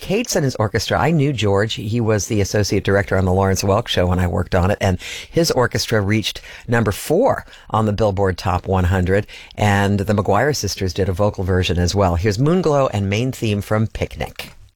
Cates and his orchestra. I knew George. He was the associate director on the Lawrence Welk Show when I worked on it, and his orchestra reached number 4 on the Billboard Top 100, and the McGuire sisters did a vocal version as well. Here's Moonglow and main theme from Picnic.